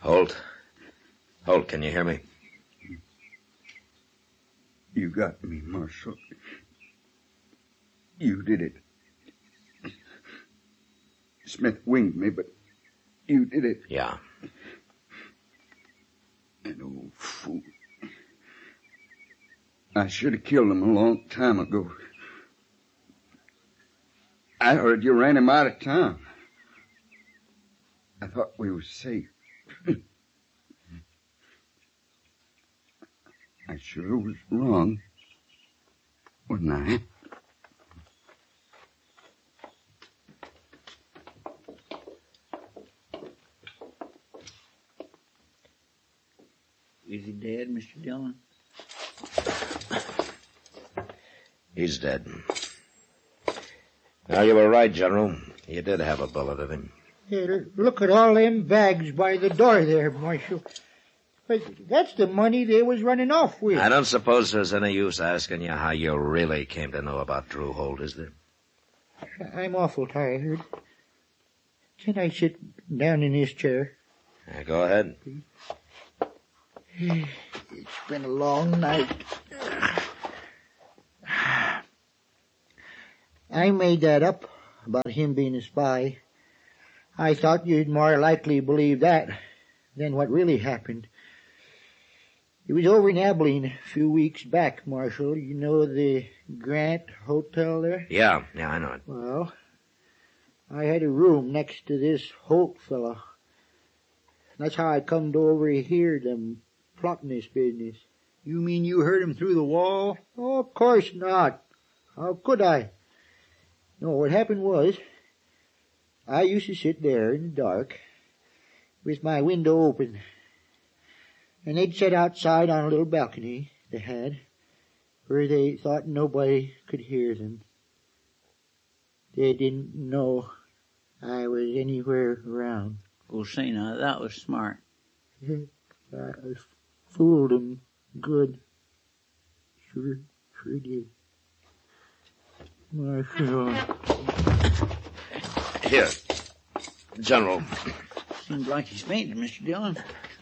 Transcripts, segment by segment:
Holt. Holt, can you hear me? You got me, Marshal. You did it. Smith winged me, but you did it. Yeah. An old fool. I should have killed him a long time ago. I heard you ran him out of town. I thought we were safe. I sure was wrong, wasn't I? Is he dead, Mr. Dillon? He's dead. Now, you were right, General. You did have a bullet in him. Hey, look at all them bags by the door there, Marshal. But that's the money they was running off with. I don't suppose there's any use asking you how you really came to know about Drew Holt, is there? I'm awful tired. Can I sit down in this chair? Yeah, go ahead. It's been a long night. I made that up about him being a spy. I thought you'd more likely believe that than what really happened. It was over in Abilene a few weeks back, Marshal. You know the Grant Hotel there? Yeah, I know it. Well, I had a room next to this Holt fellow. That's how I come to overhear them plotting this business. You mean you heard him through the wall? Oh, of course not. How could I? No, what happened was, I used to sit there in the dark with my window open, and they'd sit outside on a little balcony they had, where they thought nobody could hear them. They didn't know I was anywhere around. Well, say now, that was smart. I fooled them good. Sure did. Marshal. Here, General. Seems like he's fainted, Mr. Dillon.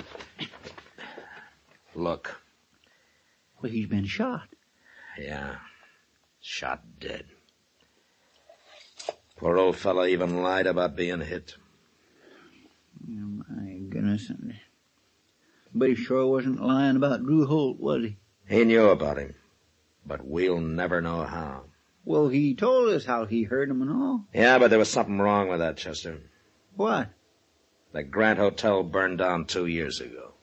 Look. Well, he's been shot. Yeah, shot dead. Poor old fella even lied about being hit. Oh, my goodness. But he sure wasn't lying about Drew Holt, was he? He knew about him, but we'll never know how. Well, he told us how he heard him and all. Yeah, but there was something wrong with that, Chester. What? The Grant Hotel burned down 2 years ago.